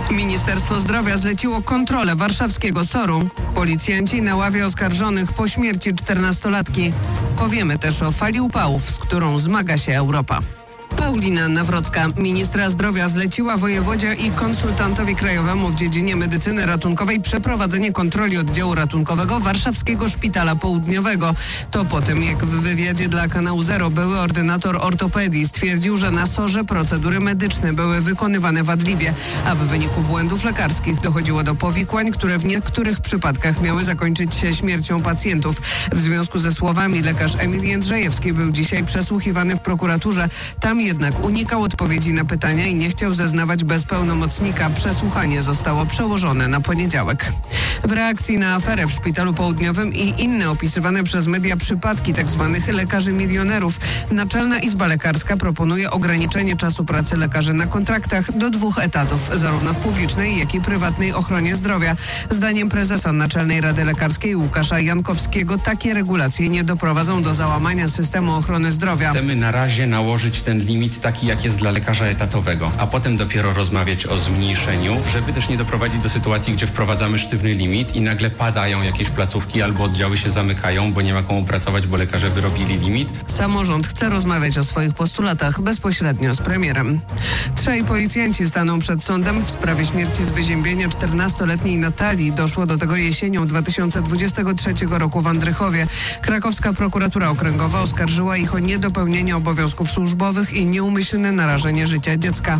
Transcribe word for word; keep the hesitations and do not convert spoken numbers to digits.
Ministerstwo Zdrowia zleciło kontrolę warszawskiego soru. Policjanci na ławie oskarżonych po śmierci czternastolatki. Powiemy też o fali upałów, z którą zmaga się Europa. Paulina Nawrocka, ministra zdrowia, zleciła wojewodzie i konsultantowi krajowemu w dziedzinie medycyny ratunkowej przeprowadzenie kontroli oddziału ratunkowego Warszawskiego Szpitala Południowego. To po tym, jak w wywiadzie dla Kanału Zero były ordynator ortopedii stwierdził, że na sorze procedury medyczne były wykonywane wadliwie, a w wyniku błędów lekarskich dochodziło do powikłań, które w niektórych przypadkach miały zakończyć się śmiercią pacjentów. W związku ze słowami lekarz Emil Jędrzejewski był dzisiaj przesłuchiwany w prokuraturze. Tam jednak unikał odpowiedzi na pytania i nie chciał zeznawać bez pełnomocnika. Przesłuchanie zostało przełożone na poniedziałek. W reakcji na aferę w Szpitalu Południowym i inne opisywane przez media przypadki tzw. lekarzy milionerów, Naczelna Izba Lekarska proponuje ograniczenie czasu pracy lekarzy na kontraktach do dwóch etatów, zarówno w publicznej, jak i prywatnej ochronie zdrowia. Zdaniem prezesa Naczelnej Rady Lekarskiej Łukasza Jankowskiego takie regulacje nie doprowadzą do załamania systemu ochrony zdrowia. Chcemy na razie nałożyć ten limit taki, jak jest dla lekarza etatowego, a potem dopiero rozmawiać o zmniejszeniu, żeby też nie doprowadzić do sytuacji, gdzie wprowadzamy sztywny limit i nagle padają jakieś placówki albo oddziały się zamykają, bo nie ma komu pracować, bo lekarze wyrobili limit. Samorząd chce rozmawiać o swoich postulatach bezpośrednio z premierem. Trzej policjanci staną przed sądem w sprawie śmierci z wyziębienia czternastoletniej Natalii. Doszło do tego jesienią dwa tysiące dwudziestego trzeciego roku w Andrychowie. Krakowska prokuratura okręgowa oskarżyła ich o niedopełnienie obowiązków służbowych i nieumyślne narażenie życia dziecka.